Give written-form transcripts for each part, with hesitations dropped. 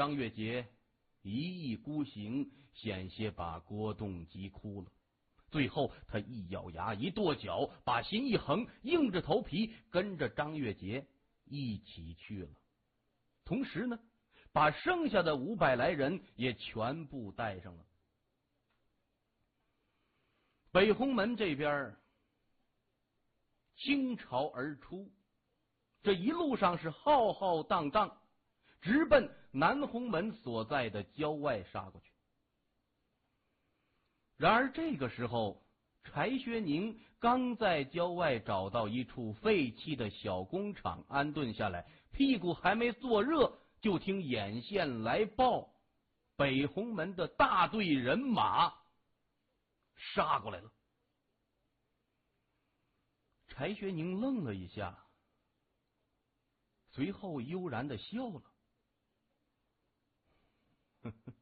张月杰一意孤行，险些把郭栋急哭了。最后他一咬牙一跺脚，把心一横，硬着头皮跟着张月杰一起去了。同时呢，把剩下的500来人也全部带上了。北红门这边倾巢而出，这一路上是浩浩荡荡，直奔南红门所在的郊外杀过去。然而这个时候，柴薛宁刚在郊外找到一处废弃的小工厂安顿下来，屁股还没坐热，就听眼线来报，北红门的大队人马杀过来了。柴薛宁愣了一下，随后悠然的笑了。呵呵，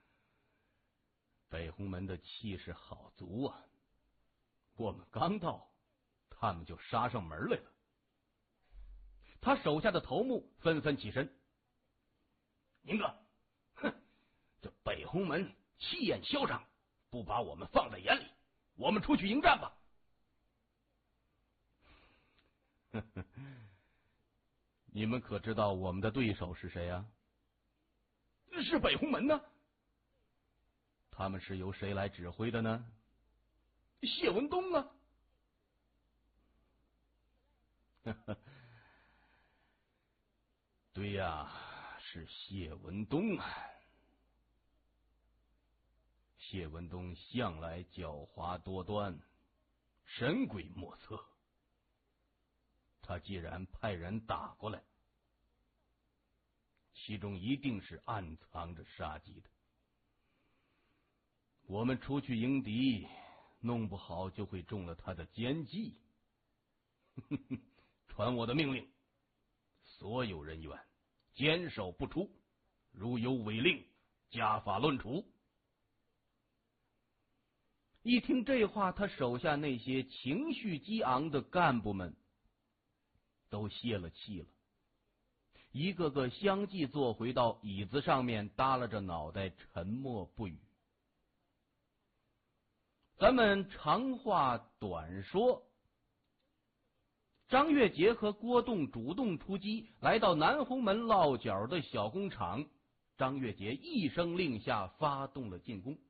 北红门的气势好足啊！我们刚到，他们就杀上门来了。他手下的头目纷纷起身：“宁哥，哼，这北红门气焰嚣张，不把我们放在眼里，我们出去迎战吧。”呵呵，你们可知道我们的对手是谁啊？是北红门呢。他们是由谁来指挥的呢？谢文东啊。对呀，是谢文东啊。谢文东向来狡猾多端，神鬼莫测。他既然派人打过来，其中一定是暗藏着杀机的。我们出去迎敌，弄不好就会中了他的奸计。传我的命令，所有人员坚守不出，如有违令，家法论处。一听这话，他手下那些情绪激昂的干部们都泄了气了，一个个相继坐回到椅子上面，耷拉着脑袋，沉默不语。咱们长话短说，张月杰和郭栋主动出击，来到南红门落脚的小工厂。张月杰一声令下，发动了进攻。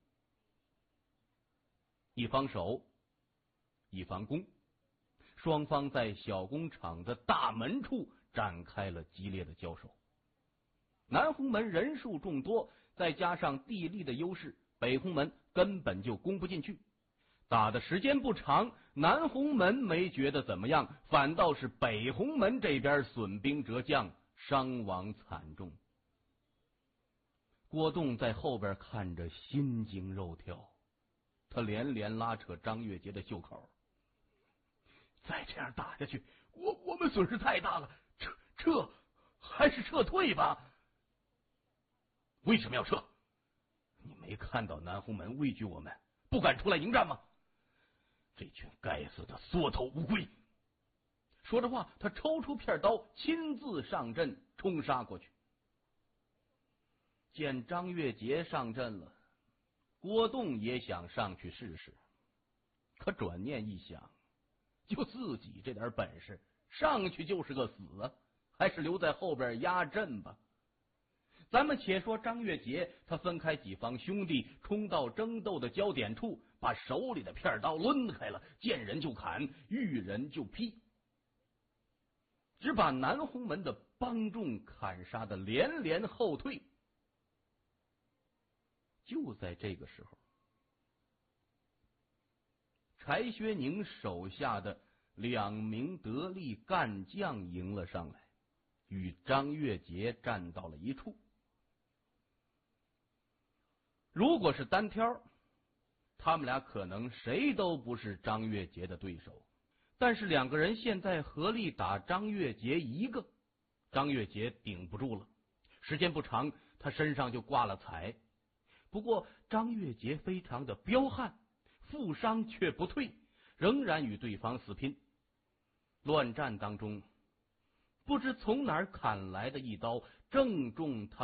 一方守，一方攻，双方在小工厂的大门处展开了激烈的交手。南红门人数众多，再加上地利的优势，北红门根本就攻不进去。打的时间不长，南红门没觉得怎么样，反倒是北红门这边损兵折将，伤亡惨重。郭栋在后边看着心惊肉跳，他连连拉扯张月杰的袖口：“再这样打下去，我们损失太大了，撤还是撤退吧？”“为什么要撤？你没看到南红门畏惧我们，不敢出来迎战吗？这群该死的缩头乌龟！”说着话，他抽出片刀，亲自上阵冲杀过去。见张月杰上阵了，郭栋也想上去试试，可转念一想，就自己这点本事，上去就是个死啊，还是留在后边压阵吧。咱们且说张月杰，他分开几方兄弟，冲到争斗的焦点处，把手里的片刀抡开了，见人就砍，遇人就劈，只把南红门的帮众砍杀的连连后退。就在这个时候，柴薛宁手下的2名得力干将迎了上来，与张月杰站到了一处。如果是单挑，他们俩可能谁都不是张月杰的对手，但是2个人现在合力打张月杰一个，张月杰顶不住了，时间不长，他身上就挂了彩。不过张月杰非常的彪悍，负伤却不退，仍然与对方死拼。乱战当中，不知从哪儿砍来的一刀，正中他